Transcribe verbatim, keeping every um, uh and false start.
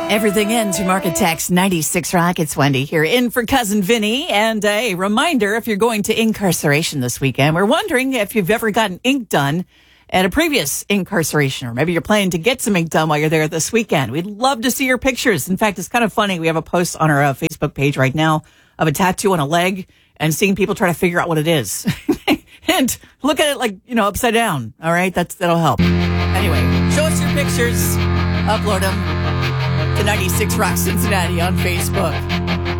Everything ends. Your market text ninety-six Rock. It's Wendy here in for Cousin Vinny. And a reminder, if you're going to incarceration this weekend, we're wondering if you've ever gotten ink done at a previous incarceration, or maybe you're planning to get some ink done while you're there this weekend. We'd love to see your pictures. In fact, it's kind of funny. We have a post on our uh, Facebook page right now of a tattoo on a leg and seeing people try to figure out what it is. Hint, look at it like, you know, upside down. All right, that's that'll help. Anyway, show us your pictures. Upload them to ninety-six Rock Cincinnati on Facebook.